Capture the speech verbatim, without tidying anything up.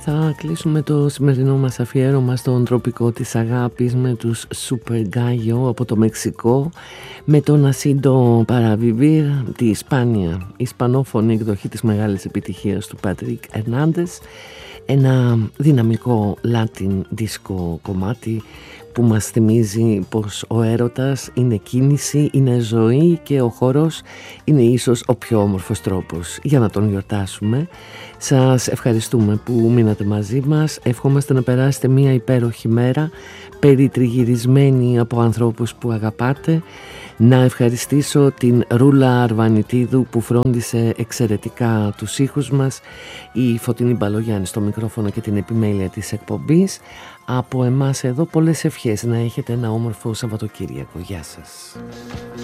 θα κλείσουμε το σημερινό μας αφιέρωμα στον τροπικό της αγάπης με τους Super Gallo από το Μεξικό, με τον Ασίντο Παραβιβίρ, τη σπάνια ισπανόφωνη εκδοχή της μεγάλης επιτυχίας του Πατρίκ Ερνάντες, ένα δυναμικό Latin disco κομμάτι που μας θυμίζει πως ο έρωτας είναι κίνηση, είναι ζωή και ο χορός είναι ίσως ο πιο όμορφος τρόπος για να τον γιορτάσουμε. Σας ευχαριστούμε που μείνατε μαζί μας, ευχόμαστε να περάσετε μια υπέροχη μέρα περιτριγυρισμένη από ανθρώπους που αγαπάτε. Να ευχαριστήσω την Ρούλα Αρβανιτίδου που φρόντισε εξαιρετικά τους ήχους μας, η Φωτεινή Μπαλογιάννη στο μικρόφωνο και την επιμέλεια της εκπομπής. Από εμάς εδώ πολλές ευχές, να έχετε ένα όμορφο Σαββατοκύριακο. Γεια σας.